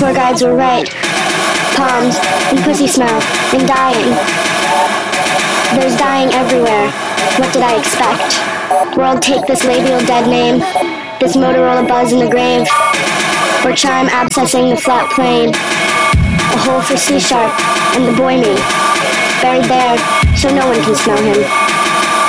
tour guides were right. Palms, and pussy smell, and dying. There's dying everywhere. What did I expect? World, take this labial dead name, this Motorola buzz in the grave, or chime abscessing the flat plane, a hole for C-sharp, and the boy me, buried there, so no one can smell him.